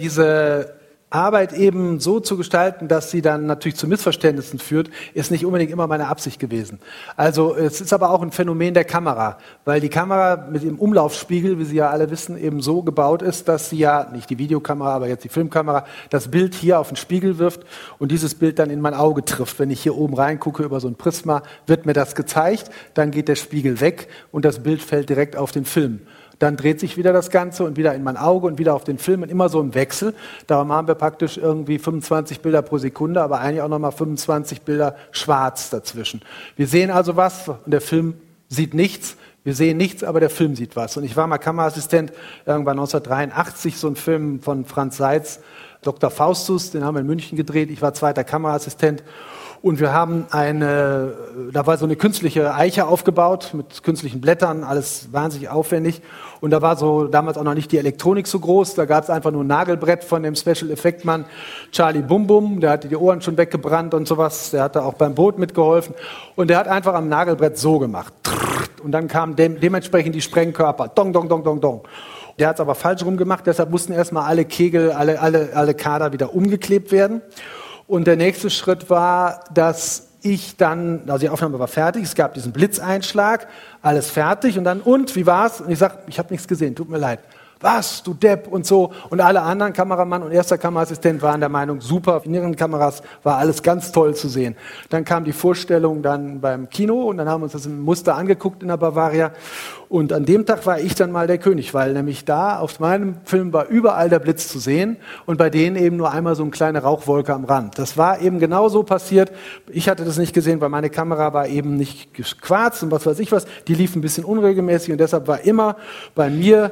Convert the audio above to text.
Diese Arbeit eben so zu gestalten, dass sie dann natürlich zu Missverständnissen führt, ist nicht unbedingt immer meine Absicht gewesen. Also es ist aber auch ein Phänomen der Kamera, weil die Kamera mit dem Umlaufspiegel, wie Sie ja alle wissen, eben so gebaut ist, dass sie ja, nicht die Videokamera, aber jetzt die Filmkamera, das Bild hier auf den Spiegel wirft und dieses Bild dann in mein Auge trifft. Wenn ich hier oben reingucke über so ein Prisma, wird mir das gezeigt, dann geht der Spiegel weg und das Bild fällt direkt auf den Film. Dann dreht sich wieder das Ganze und wieder in mein Auge und wieder auf den Film und immer so im Wechsel. Darum haben wir praktisch irgendwie 25 Bilder pro Sekunde, aber eigentlich auch nochmal 25 Bilder schwarz dazwischen. Wir sehen also was und der Film sieht nichts. Wir sehen nichts, aber der Film sieht was. Und ich war mal Kameraassistent irgendwann 1983, so ein Film von Franz Seitz, Dr. Faustus, den haben wir in München gedreht. Ich war zweiter Kameraassistent. Und wir haben da war so eine künstliche Eiche aufgebaut mit künstlichen Blättern, alles wahnsinnig aufwendig. Und da war so damals auch noch nicht die Elektronik so groß, da gab es einfach nur ein Nagelbrett von dem Special-Effekt-Mann Charlie Bum Bum, der hatte die Ohren schon weggebrannt und sowas, der hatte auch beim Boot mitgeholfen. Und der hat einfach am Nagelbrett so gemacht. Und dann kamen dementsprechend die Sprengkörper, dong, dong, dong, dong, dong. Der hat es aber falsch rum gemacht, deshalb mussten erstmal alle Kegel, alle Kader wieder umgeklebt werden. Und der nächste Schritt war, dass ich dann, also die Aufnahme war fertig, es gab diesen Blitzeinschlag, alles fertig und dann, und, wie war's? Und ich sag, ich habe nichts gesehen, tut mir leid. Was, du Depp und so. Und alle anderen Kameramann und erster Kameraassistent waren der Meinung, super, in ihren Kameras war alles ganz toll zu sehen. Dann kam die Vorstellung dann beim Kino und dann haben wir uns das im Muster angeguckt in der Bavaria. Und an dem Tag war ich dann mal der König, weil nämlich da auf meinem Film war überall der Blitz zu sehen und bei denen eben nur einmal so eine kleine Rauchwolke am Rand. Das war eben genau so passiert. Ich hatte das nicht gesehen, weil meine Kamera war eben nicht gequarzt und was weiß ich was. Die lief ein bisschen unregelmäßig und deshalb war immer bei mir